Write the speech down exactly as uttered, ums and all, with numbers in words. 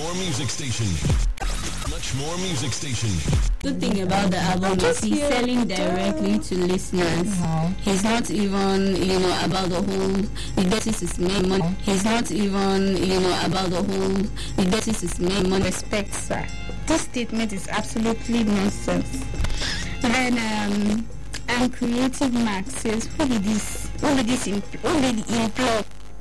More Music Station. Much More Music Station. Good thing about the album is he's selling directly to listeners. No. He's not even, you know, about the whole, the basis is made money. He's not even, you know, about the whole, the basis is made money. Respect, sir. This statement is absolutely nonsense. Then, um, and Creative Max says, who did this, who did this, impl- who did he implore?